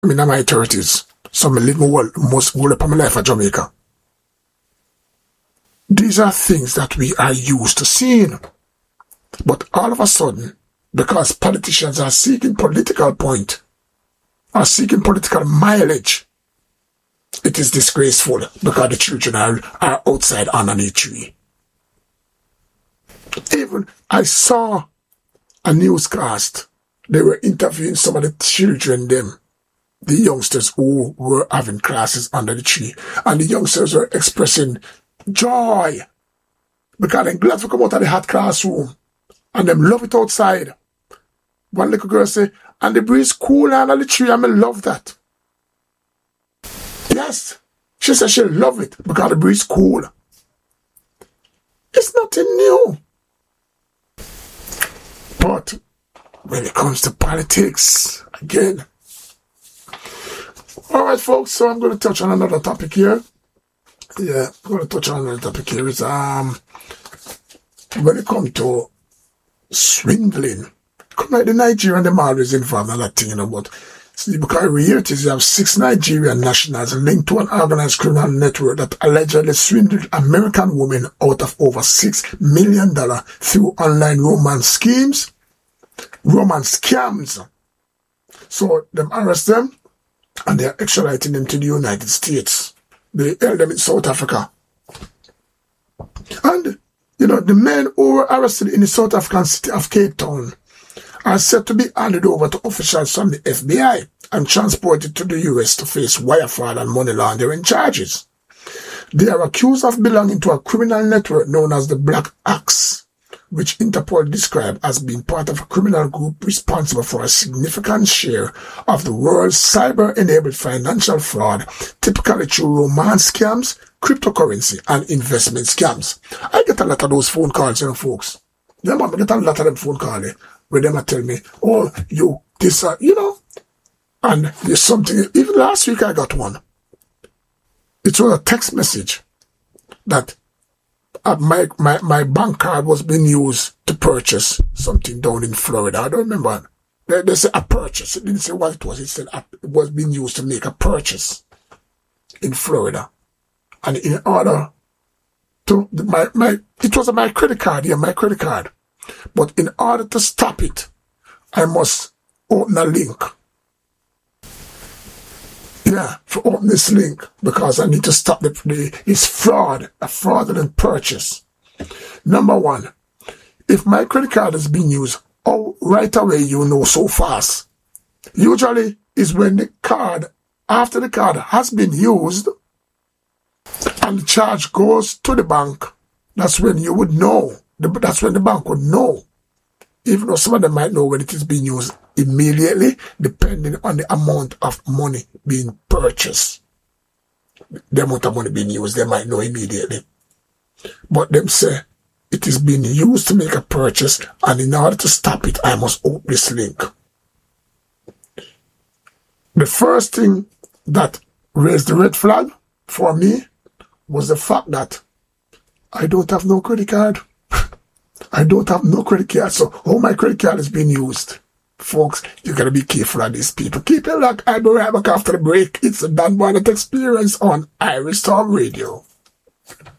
I'm in my 30s. So I live most whole of my life in Jamaica. These are things that we are used to seeing. But all of a sudden, because politicians are seeking political point, are seeking political mileage, it is disgraceful because the children are outside underneath tree. Even I saw a newscast. They were interviewing some of the children, the youngsters who were having classes under the tree. And the youngsters were expressing joy because they're glad to come out of the hot classroom and them love it outside. One little girl say, and the breeze cool under the tree, and I love that. Yes, she said she love it because the breeze cool. It's nothing new. But when it comes to politics, again. All right, folks, so I'm going to touch on another topic here. Yeah, I'm going to touch on another topic here. Is when it comes to swindling, come like the Nigerian, them always involved in that thing, you know, but see, because every year it is, you have 6 Nigerian nationals linked to an organized criminal network that allegedly swindled American women out of over $6 million through online romance scams. So them arrest them and they are extraditing them to the United States. They held them in South Africa. And, you know, the men who were arrested in the South African city of Cape Town are said to be handed over to officials from the FBI and transported to the US to face wire fraud and money laundering charges. They are accused of belonging to a criminal network known as the Black Axe, which Interpol described as being part of a criminal group responsible for a significant share of the world's cyber-enabled financial fraud, typically through romance scams, cryptocurrency, and investment scams. I get a lot of those phone calls, you know, folks. I get a lot of them phone calls where they might tell me, oh, you, this, you know, and there's something, even last week I got one. It was a text message that my bank card was being used to purchase something down in Florida. I don't remember. They said a purchase. It didn't say what it was. It said it was being used to make a purchase in Florida. And in order to, it was my credit card, yeah, my credit card. But in order to stop it, I must open a link. Yeah, for open this link because I need to stop it's fraud, a fraudulent purchase. Number one, if my credit card is being used, oh, right away you know so fast. Usually is when the card, after the card has been used and the charge goes to the bank, that's when you would know. That's when the bank would know. Even though some of them might know when it is being used immediately, depending on the amount of money being purchased. The amount of money being used, they might know immediately. But them say, it is being used to make a purchase, and in order to stop it, I must open this link. The first thing that raised the red flag for me was the fact that I don't have no credit card. I don't have no credit card, so all my credit card is being used. Folks, you gotta be careful of these people. Keep it locked. I'll be right back after the break. It's a Dan Barnett Experience on Irish Talk Radio.